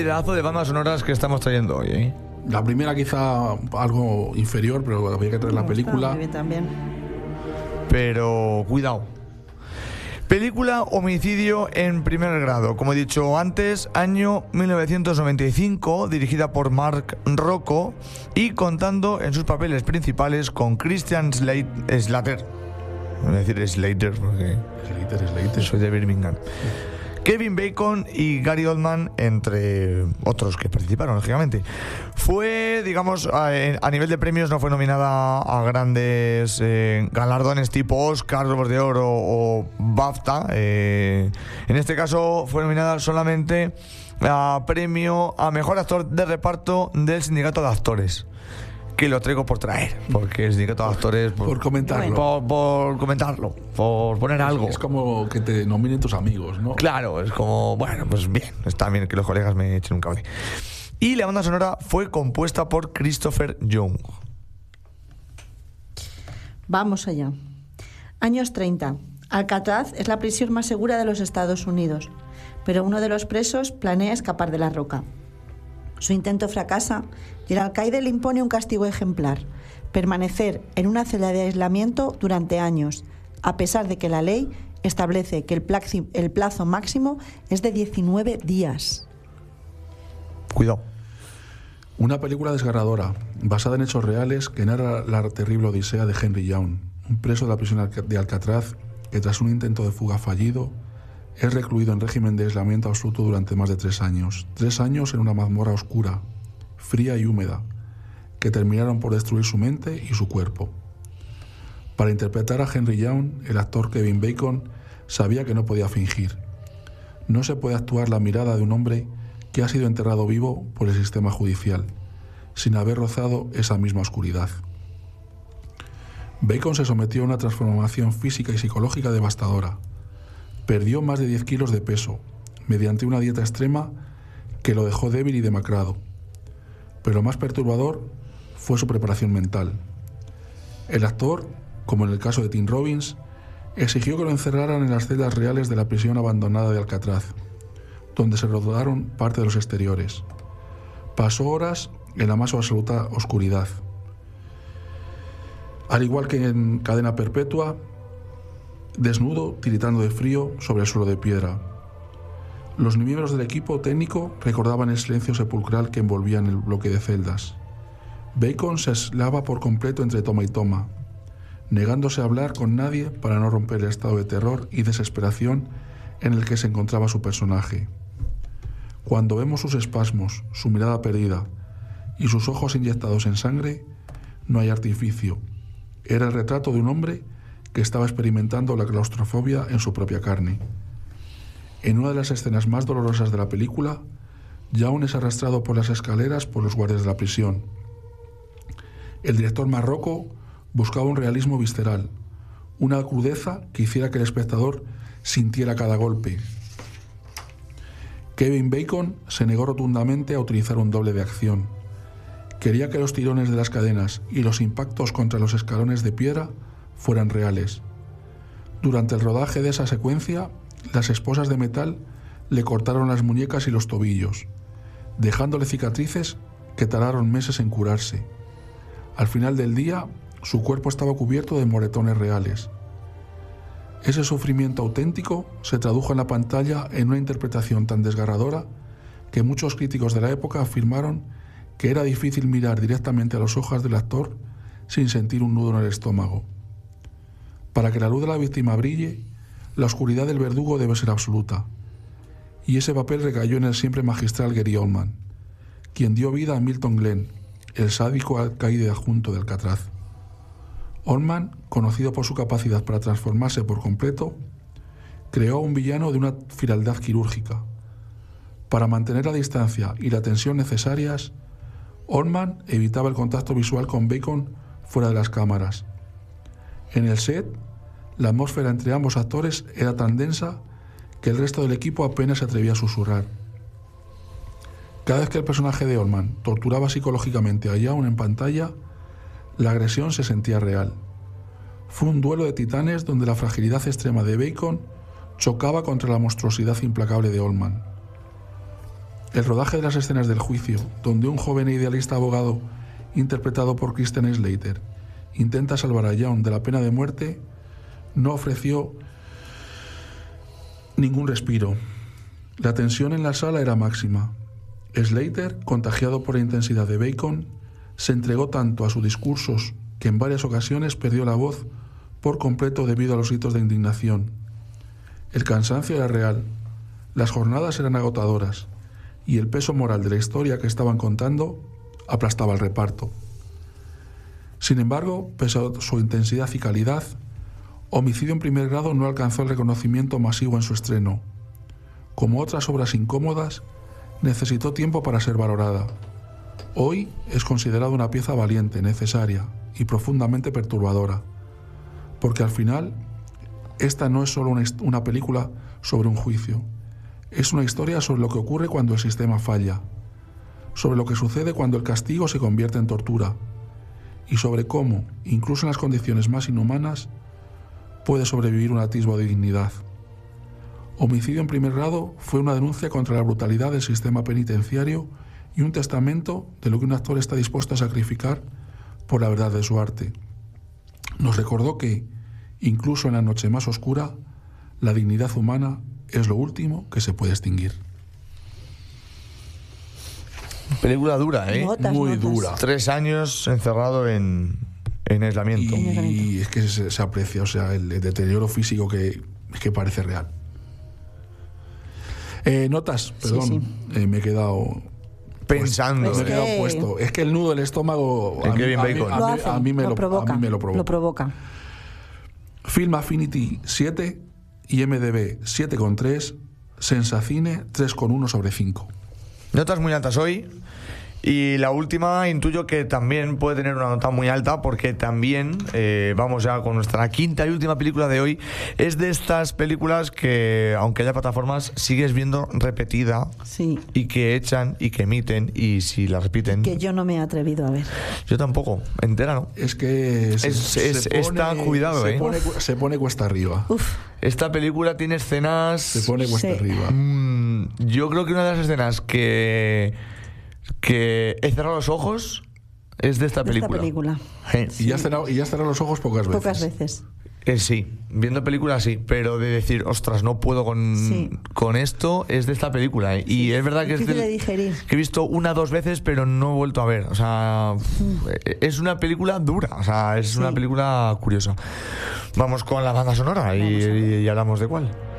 pedazo de bandas sonoras que estamos trayendo hoy, ¿eh? La primera quizá algo inferior, pero había que traer la película. Muy bien también. Pero cuidado. Película Homicidio en primer grado, como he dicho antes, año 1995, dirigida por Mark Rocco y contando en sus papeles principales con Christian Slater. Voy a decir Slater porque Slater. soy de Birmingham. Kevin Bacon y Gary Oldman, entre otros que participaron, lógicamente. Fue, digamos, a nivel de premios no fue nominada a grandes galardones tipo Oscar, Globos de Oro o BAFTA. En este caso fue nominada solamente a premio a Mejor Actor de Reparto del Sindicato de Actores. Que lo traigo por traer, porque el sindicato de actores... Por comentarlo. Por comentarlo, por poner algo. Es como que te nominen tus amigos, ¿no? Claro, es como, bueno, pues bien, está bien que los colegas me echen un cable. Y la banda sonora fue compuesta por Christopher Young. Vamos allá. Años 30. Alcatraz es la prisión más segura de los Estados Unidos, pero uno de los presos planea escapar de la roca. Su intento fracasa y el alcaide le impone un castigo ejemplar: permanecer en una celda de aislamiento durante años, a pesar de que la ley establece que el plazo máximo es de 19 días. Cuidado. Una película desgarradora, basada en hechos reales, que narra la terrible odisea de Henry Young, un preso de la prisión de Alcatraz que tras un intento de fuga fallido es recluido en régimen de aislamiento absoluto durante más de 3 años. 3 años en una mazmorra oscura, fría y húmeda, que terminaron por destruir su mente y su cuerpo. Para interpretar a Henry Young, el actor Kevin Bacon sabía que no podía fingir. No se puede actuar la mirada de un hombre que ha sido enterrado vivo por el sistema judicial, sin haber rozado esa misma oscuridad. Bacon se sometió a una transformación física y psicológica devastadora. Perdió más de 10 kilos de peso, mediante una dieta extrema que lo dejó débil y demacrado. Pero lo más perturbador fue su preparación mental. El actor, como en el caso de Tim Robbins, exigió que lo encerraran en las celdas reales de la prisión abandonada de Alcatraz, donde se rodaron parte de los exteriores. Pasó horas en la más absoluta oscuridad. Al igual que en Cadena Perpetua, desnudo, tiritando de frío sobre el suelo de piedra. Los miembros del equipo técnico recordaban el silencio sepulcral que envolvía en el bloque de celdas. Bacon se aislaba por completo entre toma y toma, negándose a hablar con nadie para no romper el estado de terror y desesperación en el que se encontraba su personaje. Cuando vemos sus espasmos, su mirada perdida y sus ojos inyectados en sangre, no hay artificio. Era el retrato de un hombre que estaba experimentando la claustrofobia en su propia carne. En una de las escenas más dolorosas de la película, Young es arrastrado por las escaleras por los guardias de la prisión. El director Marrocco buscaba un realismo visceral, una crudeza que hiciera que el espectador sintiera cada golpe. Kevin Bacon se negó rotundamente a utilizar un doble de acción. Quería que los tirones de las cadenas y los impactos contra los escalones de piedra fueran reales. Durante el rodaje de esa secuencia, las esposas de metal le cortaron las muñecas y los tobillos, dejándole cicatrices que tardaron meses en curarse. Al final del día, su cuerpo estaba cubierto de moretones reales. Ese sufrimiento auténtico se tradujo en la pantalla en una interpretación tan desgarradora que muchos críticos de la época afirmaron que era difícil mirar directamente a los ojos del actor sin sentir un nudo en el estómago. Para que la luz de la víctima brille, la oscuridad del verdugo debe ser absoluta. Y ese papel recayó en el siempre magistral Gary Oldman, quien dio vida a Milton Glenn, el sádico alcaide adjunto de Alcatraz. Oldman, conocido por su capacidad para transformarse por completo, creó a un villano de una frialdad quirúrgica. Para mantener la distancia y la tensión necesarias, Oldman evitaba el contacto visual con Bacon fuera de las cámaras. En el set, la atmósfera entre ambos actores era tan densa que el resto del equipo apenas se atrevía a susurrar. Cada vez que el personaje de Oldman torturaba psicológicamente a Young en pantalla, la agresión se sentía real. Fue un duelo de titanes donde la fragilidad extrema de Bacon chocaba contra la monstruosidad implacable de Oldman. El rodaje de las escenas del juicio, donde un joven e idealista abogado, interpretado por Christian Slater, intenta salvar a Young de la pena de muerte, no ofreció ningún respiro. La tensión en la sala era máxima. Slater, contagiado por la intensidad de Bacon, se entregó tanto a sus discursos que en varias ocasiones perdió la voz por completo debido a los gritos de indignación. El cansancio era real, las jornadas eran agotadoras y el peso moral de la historia que estaban contando aplastaba al reparto. Sin embargo, pese a su intensidad y calidad, Homicidio en primer grado no alcanzó el reconocimiento masivo en su estreno. Como otras obras incómodas, necesitó tiempo para ser valorada. Hoy es considerada una pieza valiente, necesaria y profundamente perturbadora, porque al final esta no es solo una película sobre un juicio, es una historia sobre lo que ocurre cuando el sistema falla, sobre lo que sucede cuando el castigo se convierte en tortura y sobre cómo, incluso en las condiciones más inhumanas, puede sobrevivir un atisbo de dignidad. Homicidio en primer grado fue una denuncia contra la brutalidad del sistema penitenciario y un testamento de lo que un actor está dispuesto a sacrificar por la verdad de su arte. Nos recordó que, incluso en la noche más oscura, la dignidad humana es lo último que se puede extinguir. Película dura, ¿eh? Muy dura. 3 años encerrado en aislamiento. Y es que se aprecia, o sea, el deterioro físico que parece real. Notas, perdón, Sí. Me he quedado Pensando. me he quedado puesto. Es que el nudo del estómago El Kevin Bacon. a mí me lo provoca. Lo provoca. Film Affinity 7, IMDb 7,3, Sensacine 3,1 sobre 5. Notas muy altas hoy. Y la última intuyo que también puede tener una nota muy alta, porque también vamos ya con nuestra quinta y última película de hoy. Es de estas películas que, aunque haya plataformas, sigues viendo repetida. Sí. Y que echan y que emiten, y si la repiten. Que yo no me he atrevido a ver. Yo tampoco, entera no. Es que está cuidado, se pone cuesta arriba. Uf. Esta película tiene escenas. Se pone cuesta Sí. arriba. Yo creo que una de las escenas que he cerrado los ojos es de esta película. Y ya has cerrado los ojos pocas veces. Pocas veces. Sí, viendo películas sí, pero de decir, ostras, no puedo con esto, es de esta película. Y es verdad que Difícil de digerir. que he visto 1 o 2 veces, pero no he vuelto a ver. O sea, es una película dura, o sea, es una película curiosa. Vamos con la banda sonora y hablamos de cuál.